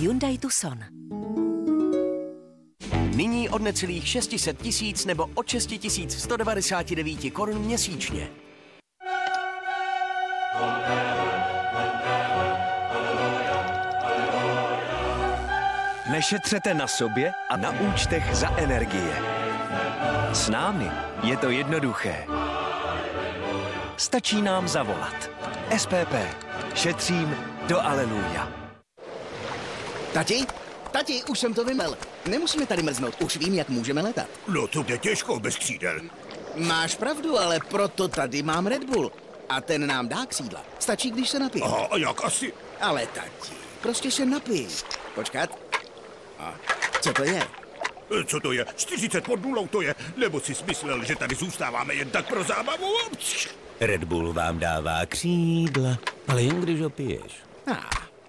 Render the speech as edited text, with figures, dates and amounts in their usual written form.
Hyundai Tucson. Nyní od necelých 600 tisíc nebo od 6199 korun měsíčně. Nešetřete na sobě a na účtech za energie. S námi je to jednoduché. Stačí nám zavolat. SPP. Šetřím do aleluja. Tati, už jsem to vymel. Nemusíme tady mrznout, už vím, jak můžeme letat. No to jde těžko bez křídel. Máš pravdu, ale proto tady mám Red Bull. A ten nám dá křídla. Stačí, když se napije. Aha, a jak asi? Ale tati, prostě se napij. Počkat. A co to je? Co to je? 40 pod nulou to je? Nebo jsi smyslel, že tady zůstáváme jen tak pro zábavu? Red Bull vám dává křídla, ale jen když ho piješ.